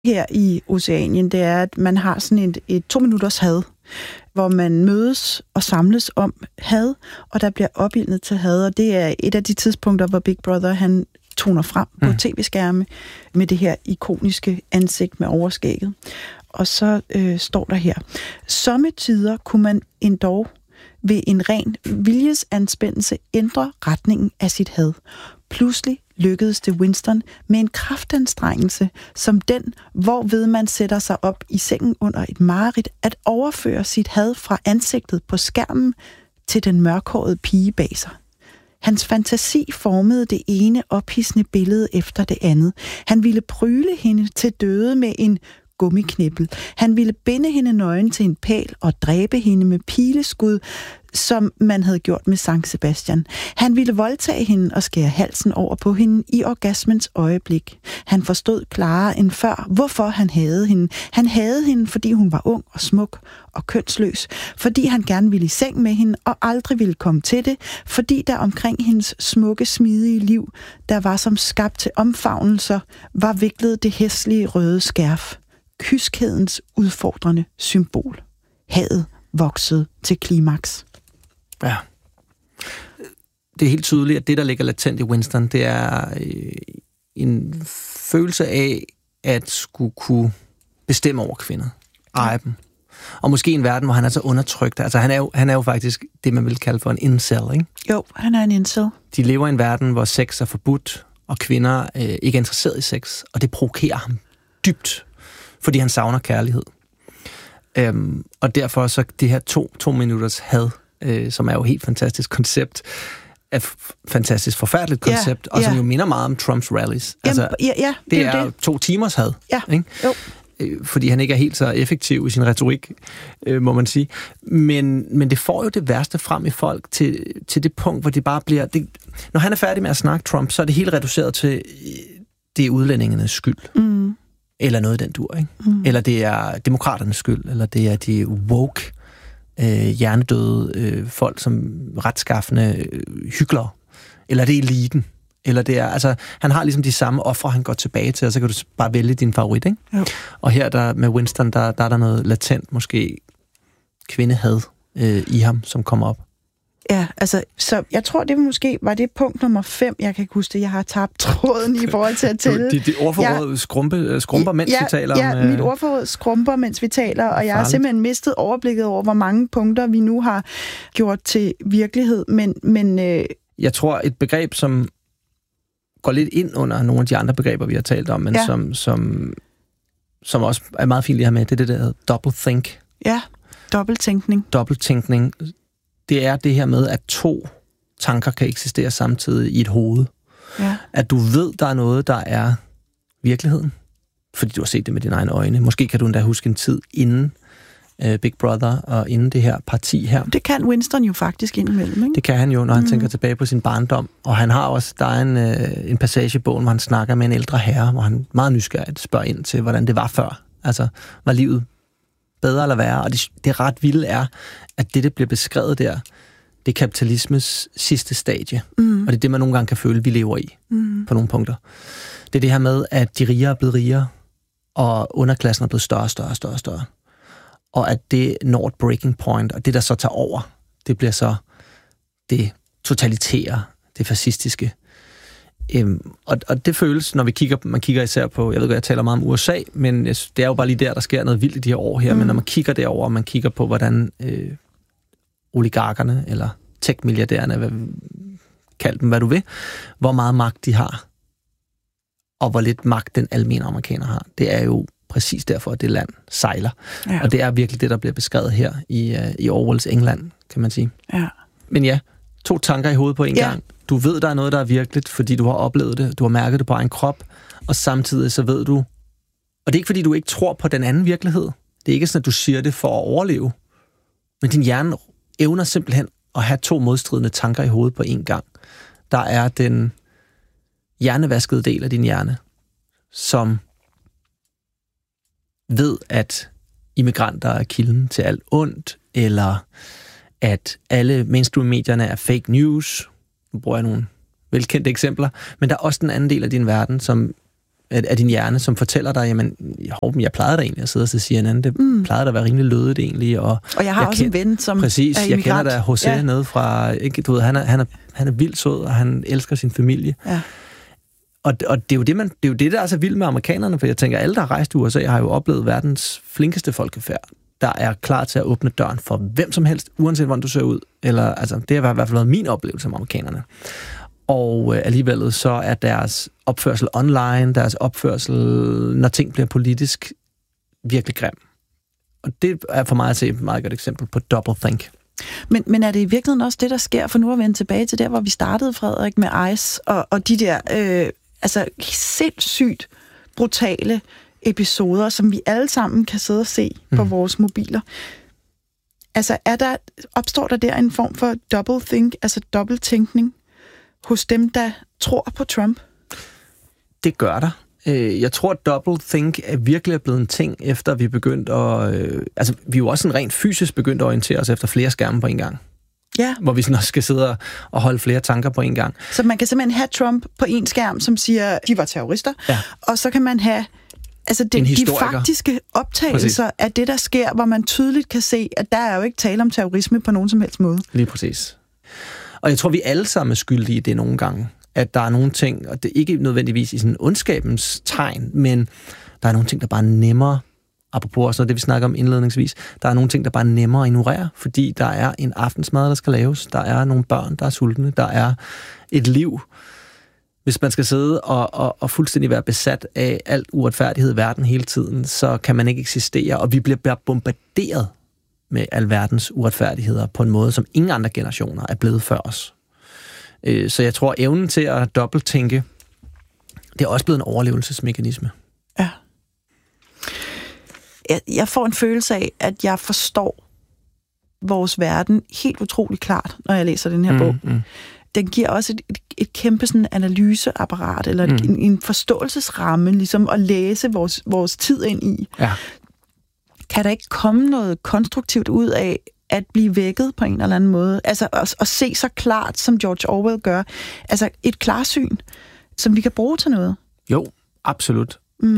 her i Oceanien, det er, at man har sådan et 2 minutters had, hvor man mødes og samles om had, og der bliver opildnet til had, og det er et af de tidspunkter, hvor Big Brother, han toner frem på tv-skærme med det her ikoniske ansigt med overskægget. Og så står der her: sommetider kunne man endog ved en ren viljesanspændelse ændre retningen af sit had. Pludselig lykkedes det Winston med en kraftanstrengelse som den, hvorved man sætter sig op i sengen under et mareridt, at overføre sit had fra ansigtet på skærmen til den mørkhårede pige bag sig. Hans fantasi formede det ene ophidsende billede efter det andet. Han ville pryle hende til døde med en gummiknippel. Han ville binde hende nøgen til en pæl og dræbe hende med pileskud, som man havde gjort med Sankt Sebastian. Han ville voldtage hende og skære halsen over på hende i orgasmens øjeblik. Han forstod klarere end før, hvorfor han havde hende. Han havde hende, fordi hun var ung og smuk og kønsløs, fordi han gerne ville i seng med hende og aldrig ville komme til det, fordi der omkring hendes smukke, smidige liv, der var som skabt til omfavnelser, var viklet det hæslige røde skærf. Kyskhedens udfordrende symbol. Hadet voksede til klimaks. Ja. Det er helt tydeligt, at det, der ligger latent i Winston, det er en følelse af at skulle kunne bestemme over kvinder. Eje dem. Og måske en verden, hvor han er så undertrykt. Altså, han er jo faktisk det, man vil kalde for en incel, ikke? Jo, han er en incel. De lever i en verden, hvor sex er forbudt, og kvinder ikke er interesseret i sex. Og det provokerer ham dybt, fordi han savner kærlighed. Og derfor så det her to minutters had, som er jo et helt fantastisk koncept, er fantastisk forfærdeligt koncept, og som jo minder meget om Trumps rallies. Altså, det er 2 timers had, ikke? Jo. Fordi han ikke er helt så effektiv i sin retorik, må man sige. Men det får jo det værste frem i folk til det punkt, hvor det bare bliver... når han er færdig med at snakke Trump, så er det helt reduceret til, det er udlændingernes skyld. Mm. Eller noget i den dur, ikke? Mm. Eller det er demokraternes skyld, eller det er de woke, hjernedøde folk som retskaffende hyklere, eller det er eliten, eller det er, altså, han har ligesom de samme ofre, han går tilbage til, og så kan du bare vælge din favorit, ikke? Jo. Og her der med Winston, der er der noget latent, måske kvindehad i ham, som kommer op. Ja, altså, så jeg tror, det måske var det punkt nummer 5, jeg kan ikke huske det, jeg har tabt tråden i forhold til at tælle. Dit ordforråd skrumper, mens vi taler om... Ja, mit ordforråd skrumper, mens vi taler, og jeg har simpelthen mistet overblikket over, hvor mange punkter vi nu har gjort til virkelighed, men jeg tror, et begreb, som går lidt ind under nogle af de andre begreber, vi har talt om, men som også er meget fint lige her med, det er det, der hedder doublethink. Ja, dobbelttænkning. Dobbelttænkning. Det er det her med, at 2 tanker kan eksistere samtidig i et hoved. Ja. At du ved, der er noget, der er virkeligheden, fordi du har set det med dine egne øjne. Måske kan du endda huske en tid inden Big Brother og inden det her parti her. Det kan Winston jo faktisk indimellem, ikke? Det kan han jo, når han tænker tilbage på sin barndom. Og han har også, der er en passage i bogen, hvor han snakker med en ældre herre, hvor han meget nysgerrigt spørger ind til, hvordan det var før. Altså, var livet bedre eller værre? Og det ret vilde er, at det bliver beskrevet der, det er kapitalismes sidste stadie. Mm. Og det er det, man nogle gange kan føle, vi lever i på nogle punkter. Det er det her med, at de rige er blevet rigere, og underklassen er blevet større. Og at det når et breaking point, og det, der så tager over, det bliver så det totalitære, det fascistiske. Og det føles, når man kigger især på, jeg ved godt, jeg taler meget om USA, men det er jo bare lige der sker noget vildt i de her år her, men når man kigger derover, og man kigger på, hvordan oligarkerne, eller tech-milliardærerne, kald dem hvad du vil, hvor meget magt de har, og hvor lidt magt den almene amerikaner har, det er jo præcis derfor, at det land sejler. Ja. Og det er virkelig det, der bliver beskrevet her i Orwells England, kan man sige. Ja. Men ja, 2 tanker i hovedet på en gang. Du ved, der er noget, der er virkeligt, fordi du har oplevet det, du har mærket det på egen krop, og samtidig så ved du, og det er ikke, fordi du ikke tror på den anden virkelighed. Det er ikke sådan, at du siger det for at overleve, men din hjerne evner simpelthen at have 2 modstridende tanker i hovedet på en gang. Der er den hjernevaskede del af din hjerne, som ved, at immigranter er kilden til alt ondt, eller at alle mainstream-medierne er fake news. Nu bruger jeg nogle velkendte eksempler. Men der er også den anden del af din verden, som af din hjerne, som fortæller dig, jamen, jeg plejede da egentlig at sidde og se CNN, det plejede da at være rimelig lødigt egentlig. Og jeg har også en ven, som præcis, er immigrant. Jeg kender da José nede fra, ikke, du ved, han er vildt sød, og han elsker sin familie. Ja. Og det er jo det, der er så vildt med amerikanerne, for jeg tænker, alle, der har rejst i USA, har jo oplevet verdens flinkeste folkefærd, der er klar til at åbne døren for hvem som helst, uanset hvordan du ser ud. Eller, altså, det har i hvert fald været min oplevelse med amerikanerne. Og alligevel så er deres opførsel online, deres opførsel, når ting bliver politisk, virkelig grim. Og det er for mig at se et meget godt eksempel på doublethink. Men er det i virkeligheden også det, der sker, for nu at vende tilbage til der, hvor vi startede, Frederik, med ICE, og de der sindssygt brutale episoder, som vi alle sammen kan sidde og se på vores mobiler. Altså, opstår der en form for doublethink, altså dobbelttænkning, hos dem, der tror på Trump? Det gør der. Jeg tror, at doublethink er virkelig blevet en ting, efter vi begyndte at... vi er jo også sådan rent fysisk begyndt at orientere os efter flere skærme på en gang. Ja. Hvor vi sådan også skal sidde og holde flere tanker på en gang. Så man kan simpelthen have Trump på en skærm, som siger, de var terrorister, og så kan man have de faktiske optagelser af det, der sker, hvor man tydeligt kan se, at der er jo ikke tale om terrorisme på nogen som helst måde. Lige præcis. Og jeg tror, vi alle sammen er skyldige i det nogle gange, at der er nogle ting, og det er ikke nødvendigvis i sådan ondskabens tegn, men der er nogle ting, der bare er nemmere, apropos også det, vi snakker om indledningsvis, der er nogle ting, der bare er nemmere at ignorere, fordi der er en aftensmad, der skal laves, der er nogle børn, der er sultne, der er et liv. Hvis man skal sidde og fuldstændig være besat af alt uretfærdighed i verden hele tiden, så kan man ikke eksistere, og vi bliver bombarderet med alverdens uretfærdigheder på en måde, som ingen andre generationer er blevet før os. Så jeg tror, evnen til at dobbelttænke, det er også blevet en overlevelsesmekanisme. Ja. Jeg får en følelse af, at jeg forstår vores verden helt utroligt klart, når jeg læser den her bog. Den giver også et kæmpe sådan analyseapparat, eller en forståelsesramme, ligesom at læse vores tid ind i. Ja. Kan der ikke komme noget konstruktivt ud af at blive vækket på en eller anden måde? Altså at se så klart, som George Orwell gør. Altså et klarsyn, som vi kan bruge til noget. Jo, absolut.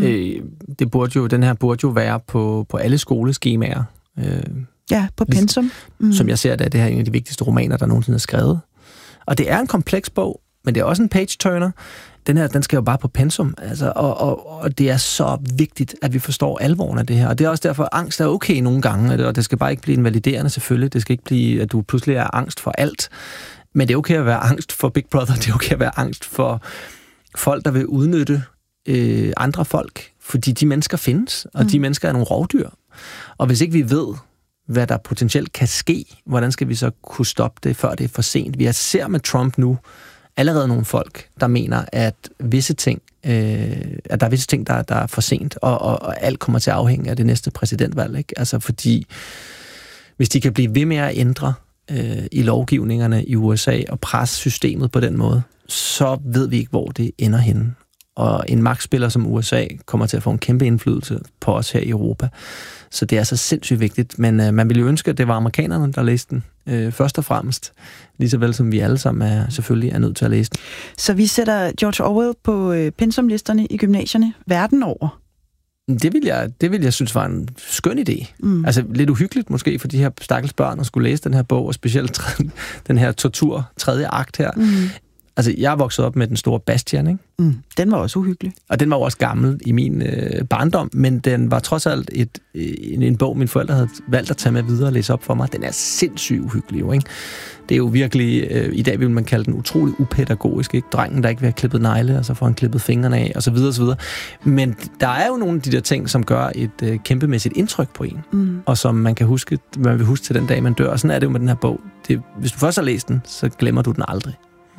Den her burde jo være på alle skoleskemaer. Ja, på pensum. Som jeg ser det her er en af de vigtigste romaner, der nogensinde er skrevet. Og det er en kompleks bog, men det er også en page-turner. Den skal jo bare på pensum, altså, og det er så vigtigt, at vi forstår alvoren af det her. Og det er også derfor, at angst er okay nogle gange, og det skal bare ikke blive invaliderende selvfølgelig. Det skal ikke blive, at du pludselig er angst for alt. Men det er okay at være angst for Big Brother, det er okay at være angst for folk, der vil udnytte andre folk, fordi de mennesker findes, og de mennesker er nogle rovdyr. Og hvis ikke vi ved, hvad der potentielt kan ske, hvordan skal vi så kunne stoppe det, før det er for sent? Vi ser med Trump nu allerede nogle folk, der mener, at visse ting, at der er visse ting, der er for sent, og alt kommer til at afhænge af det næste præsidentvalg, ikke? Altså fordi, hvis de kan blive ved med at ændre i lovgivningerne i USA og presse systemet på den måde, så ved vi ikke, hvor det ender henne. Og en magtspiller som USA kommer til at få en kæmpe indflydelse på os her i Europa. Så det er så sindssygt vigtigt. Men man ville jo ønske, at det var amerikanerne, der læste den først og fremmest. Lige så vel som vi alle sammen selvfølgelig er nødt til at læse den. Så vi sætter George Orwell på pensumlisterne i gymnasierne verden over? Det vil jeg synes var en skøn idé. Altså lidt uhyggeligt måske for de her stakkels børn at skulle læse den her bog, og specielt den her tortur, 3. akt her. Altså, jeg er vokset op med den store Bastian, ikke? Den var også uhyggelig. Og den var også gammel i min barndom, men den var trods alt en bog, mine forældre havde valgt at tage med videre og læse op for mig. Den er sindssygt uhyggelig, jo, ikke? Det er jo virkelig, i dag vil man kalde den utrolig upædagogisk, ikke? Drengen, der ikke vil have klippet negle, og så får han klippet fingrene af, og så videre, og så videre. Men der er jo nogle af de der ting, som gør et kæmpemæssigt indtryk på en, og som man vil huske til den dag, man dør. Og sådan er det jo med den her bog. Hvis du først har læst den, så glemmer du den aldrig.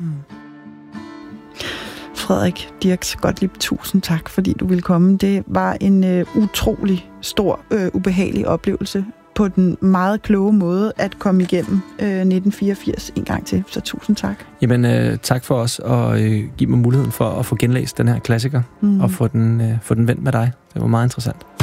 Frederik Dirks Gottlieb, tusind tak, fordi du ville komme. Det var en utrolig stor, ubehagelig oplevelse på den meget kloge måde at komme igennem 1984 en gang til. Så tusind tak. Jamen, tak for os, og give mig muligheden for at få genlæst den her klassiker, og få den vendt med dig. Det var meget interessant.